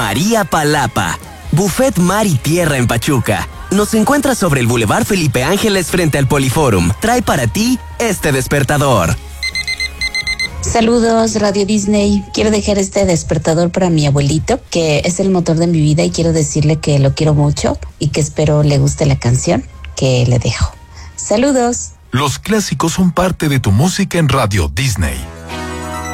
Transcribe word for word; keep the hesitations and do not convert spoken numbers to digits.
María Palapa, Buffet Mar y Tierra en Pachuca. Nos encuentra sobre el Boulevard Felipe Ángeles frente al Poliforum. Trae para ti este despertador. Saludos, Radio Disney. Quiero dejar este despertador para mi abuelito, que es el motor de mi vida, y quiero decirle que lo quiero mucho y que espero le guste la canción que le dejo. Saludos. Los clásicos son parte de tu música en Radio Disney.